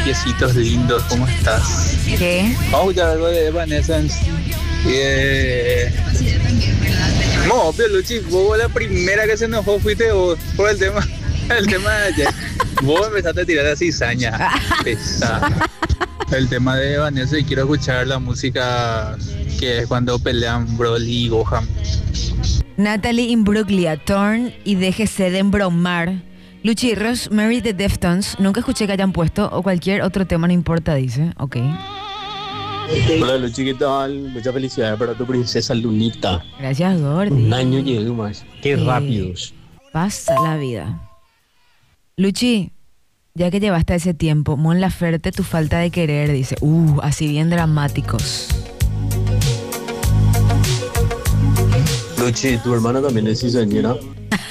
piecitos lindos, ¿cómo estás? ¿Qué? Vamos a escuchar algo de Evanescence. No, pero Luchi, vos la primera que se enojó fuiste vos por el tema de ayer. Vos empezaste a tirar la cizaña. Pesada. El tema de Vanessa y quiero escuchar la música que es cuando pelean Broly y Gohan. Natalie Imbruglia, Torn y Déjese de embromar. Luchi, Rosemary de Deftones, nunca escuché que hayan puesto, o cualquier otro tema, no importa, dice. Ok. Hola Luchi, ¿qué tal? Muchas felicidades para tu princesa Lunita. Gracias, Gordy. Un año llegó más. Qué rápidos. Pasa la vida. Luchi, ya que llevaste ese tiempo, Mon Laferte, tu falta de querer, dice. Así bien dramáticos. Luchi, tu hermana también es cizañera.